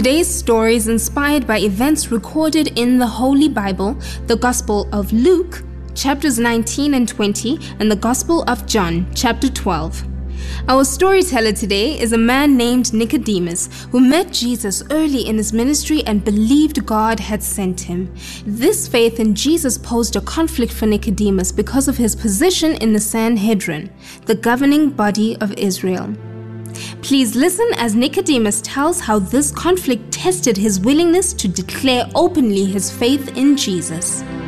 Today's story is inspired by events recorded in the Holy Bible, the Gospel of Luke, chapters 19 and 20, and the Gospel of John, chapter 12. Our storyteller today is a man named Nicodemus who met Jesus early in his ministry and believed God had sent him. This faith in Jesus posed a conflict for Nicodemus because of his position in the Sanhedrin, the governing body of Israel. Please listen as Nicodemus tells how this conflict tested his willingness to declare openly his faith in Jesus.